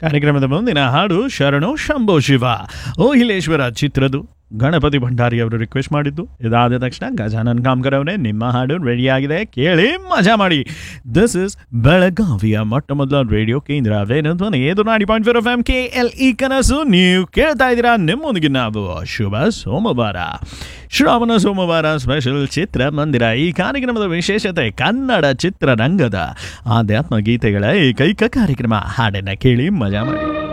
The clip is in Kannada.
ಕಾರ್ಯಕ್ರಮದ ಮುಂದಿನ ಹಾಡು ಶರಣು ಶಂಭೋ ಶಿವ ಓಹಿಲೇಶ್ವರ ಚಿತ್ರದ್ದು. ಗಣಪತಿ ಭಂಡಾರಿ ಅವರು ರಿಕ್ವೆಸ್ಟ್ ಮಾಡಿದ್ದು. ಇದಾದ ತಕ್ಷಣ ಗಜಾನನ್ ಕಾಮ್ಕರ್ ಅವರೇ ನಿಮ್ಮ ಹಾಡು ರೆಡಿಯಾಗಿದೆ, ಕೇಳಿ ಮಜಾ ಮಾಡಿ. ದಿಸ್ ಇಸ್ ಬೆಳಗಾವಿಯ ಮೊಟ್ಟ ಮೊದಲ ರೇಡಿಯೋ ಕೇಂದ್ರ ವೇಣುಧ್ವನಿ 90.4 FM KLE ಕನಸು. ನೀವು ಕೇಳ್ತಾ ಇದ್ದೀರಾ, ನಿಮ್ಮೊಂದಿಗೆ ನಾವು. ಶುಭ ಸೋಮವಾರ, ಶ್ರಾವಣ ಸೋಮವಾರ ಸ್ಪೆಷಲ್ ಚಿತ್ರಮಂದಿರ. ಈ ಕಾರ್ಯಕ್ರಮದ ವಿಶೇಷತೆ ಕನ್ನಡ ಚಿತ್ರರಂಗದ ಆಧ್ಯಾತ್ಮ ಗೀತೆಗಳ ಏಕೈಕ ಕಾರ್ಯಕ್ರಮ. ಹಾಡನ್ನು ಕೇಳಿ ಮಜಾ ಮಾಡಿ.